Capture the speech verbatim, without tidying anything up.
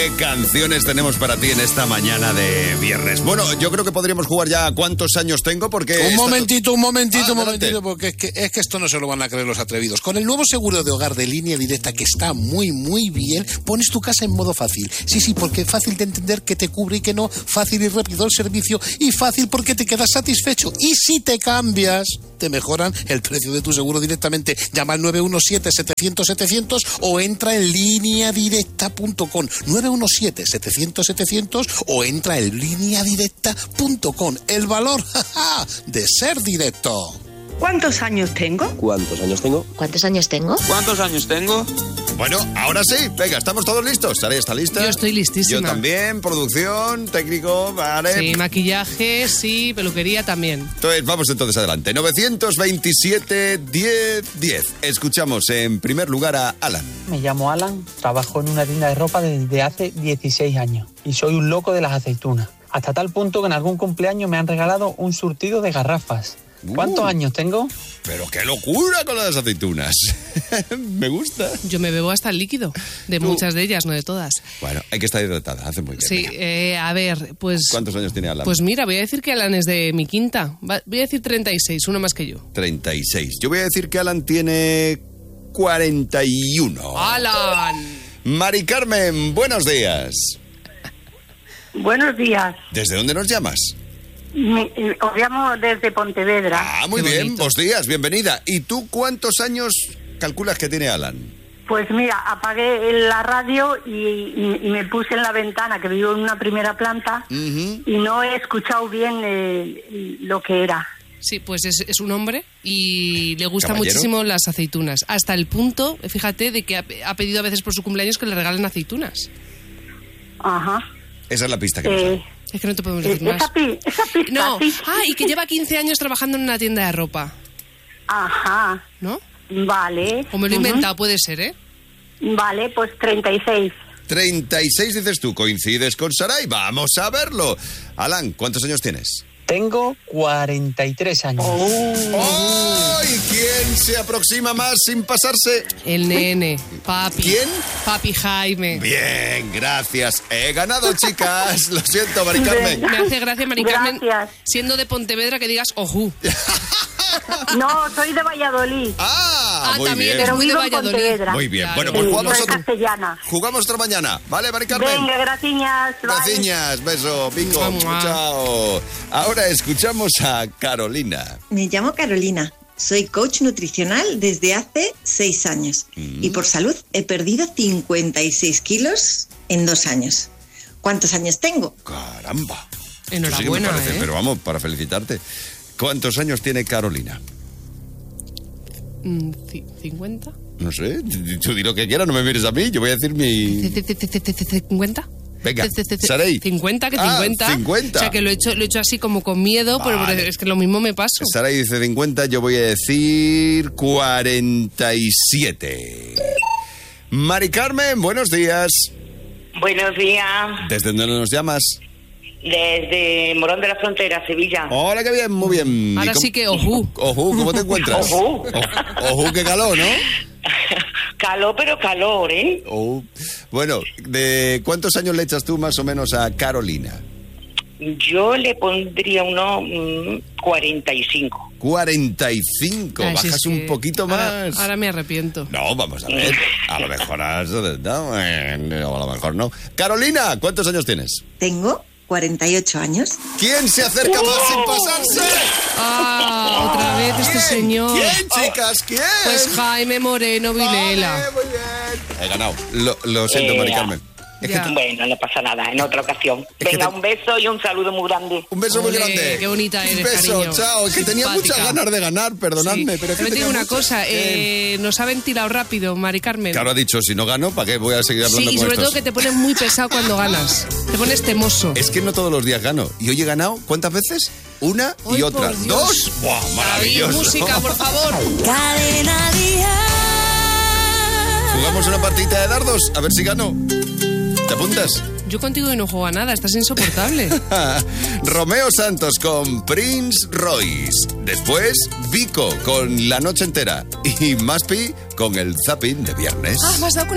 ¿Qué canciones tenemos para ti en esta mañana de viernes? Bueno, yo creo que podríamos jugar ya a cuántos años tengo, porque... Un momentito, un momentito, ah, un momentito, porque es que, es que esto no se lo van a creer los atrevidos. Con el nuevo seguro de hogar de Línea Directa, que está muy, muy bien, pones tu casa en modo fácil. Sí, sí, porque es fácil de entender que te cubre y que no, fácil y rápido el servicio, y fácil porque te quedas satisfecho. Y si te cambias, te mejoran el precio de tu seguro directamente. Llama al nueve uno siete, setecientos, setecientos o entra en línea directa punto com. nueve uno siete, setecientos, setecientos o entra en línea directa punto com. El valor jaja, de ser directo. ¿Cuántos años tengo? ¿Cuántos años tengo? ¿Cuántos años tengo? ¿Cuántos años tengo? Bueno, ahora sí, venga, ¿estamos todos listos? ¿Sara está lista? Yo estoy listísima. Yo también, producción, técnico, vale. Sí, maquillaje, sí, peluquería también. Entonces, vamos entonces adelante. novecientos veintisiete, diez, diez. Escuchamos en primer lugar a Alan. Me llamo Alan, trabajo en una tienda de ropa desde hace dieciséis años y soy un loco de las aceitunas. Hasta tal punto que en algún cumpleaños me han regalado un surtido de garrafas. ¿Cuántos uh, años tengo? Pero qué locura con las aceitunas. Me gusta. Yo me bebo hasta el líquido, de Tú. muchas de ellas, no de todas. Bueno, hay que estar hidratada, hace muy bien. Sí, eh, a ver, pues... ¿Cuántos años tiene Alan? Pues mira, voy a decir que Alan es de mi quinta. Voy a decir treinta y seis, uno más que yo. treinta y seis. Yo voy a decir que Alan tiene cuarenta y uno. ¡Alan! Mari Carmen, buenos días. Buenos días. ¿Desde dónde nos llamas? Me, eh, os llamo desde Pontevedra. Ah, muy Qué bien, bonito. buenos días, bienvenida. ¿Y tú cuántos años calculas que tiene Alan? Pues mira, apagué la radio y, y, y me puse en la ventana, que vivo en una primera planta, uh-huh. y no he escuchado bien eh, lo que era. Sí, pues es, es un hombre y le gustan ¿Caballero? muchísimo las aceitunas. Hasta el punto, fíjate, de que ha, ha pedido a veces por su cumpleaños que le regalen aceitunas. Ajá. Esa es la pista que eh, nos da. Es que no te podemos decir esa más. Pi, esa pista, no, sí. ah, y que lleva quince años trabajando en una tienda de ropa. Ajá. ¿No? Vale. O me lo he inventado, uh-huh. puede ser, ¿eh? Vale, pues treinta y seis. treinta y seis dices tú, coincides con Saray, vamos a verlo. Alan, ¿cuántos años tienes? Tengo cuarenta y tres años. ¡Oh! ¿Y quién se aproxima más sin pasarse? El nene, papi. ¿Quién? Papi Jaime. Bien, gracias. He ganado, chicas. Lo siento, Mari Carmen. Me hace gracia, Mari Carmen, Gracias. siendo de Pontevedra, que digas ojú. No, soy de Valladolid. Ah, Ah, muy también bien. es muy de Vivo en Valladolid. Pontevedra. Muy bien. Claro. Bueno, pues Sí, jugamos soy otro, castellana. jugamos otra mañana. ¿Vale, Mari Carmen? Venga, gracias. bye. Gracias, beso, bingo, Mua, mua. chao. Ahora escuchamos a Carolina. Me llamo Carolina. Soy coach nutricional desde hace seis años. Mm. Y por salud he perdido cincuenta y seis kilos en dos años. ¿Cuántos años tengo? Caramba. Enhorabuena, Eso sí que me parece, ¿eh? Pero vamos, para felicitarte. ¿Cuántos años tiene Carolina? ¿cincuenta? No sé, tú di lo que quieras, no me mires a mí, yo voy a decir mi... ¿cincuenta? Venga, Saray. cincuenta, que Ah, cincuenta. cincuenta. O sea, que lo he hecho, lo he hecho así como con miedo, Vale. pero es que lo mismo me paso. Saray dice cincuenta, yo voy a decir cuarenta y siete. Mari Carmen, buenos días. Buenos días, ¿Desde dónde nos llamas? desde Morón de la Frontera, Sevilla. Hola, qué bien, muy bien. Ahora ¿Y cómo- sí que ojú. Ojú, ¿cómo te encuentras? Ojú. O- Ojú, qué calor, ¿no? Calor, pero calor, ¿eh? Oh. Bueno, ¿de cuántos años le echas tú más o menos a Carolina? Yo le pondría unos mm, cuarenta y cinco. cuarenta y cinco, Ah, si bajas es que un poquito ahora- más. Ahora me arrepiento. No, vamos a ver. A lo mejor has... No, eh, a lo mejor no. Carolina, ¿cuántos años tienes? Tengo cuarenta y ocho años. ¿Quién se acerca más sin pasarse? Ah, otra vez este señor. ¿Quién, chicas? ¿Quién? Pues Jaime Moreno Vilela. Vale, muy bien. He ganado. Lo, lo siento, Eh, Mari Carmen. Es que Ya. tú- Bueno, no pasa nada, en otra ocasión. Es que Venga, te- un beso y un saludo muy grande. Un beso muy Ole, grande. qué bonita eres, Un beso, cariño. chao. Que tenía Simpática. muchas ganas de ganar, perdonadme. Sí. Pero es que Pero te tenía digo una muchas- cosa, ¿Qué? eh, nos ha ventilado rápido, Mari Carmen. Claro, ha dicho, si no gano, ¿para qué voy a seguir hablando Sí, y con sobre todo estos? que te pones muy pesado cuando ganas. Te pones temoso. Es que no todos los días gano. Y hoy he ganado, ¿cuántas veces? Una y Ay, otra. por Dios. ¿Dos? ¡Buah, David, maravilloso! música, por favor. Cadena Dial. Jugamos una partita de dardos, a ver si gano. ¿Te apuntas? Yo contigo y no juego a nada, estás insoportable. Romeo Santos con Prince Royce. Después, Vico con La Noche Entera. Y Maspi con el zapping de viernes. Ah, me has dado con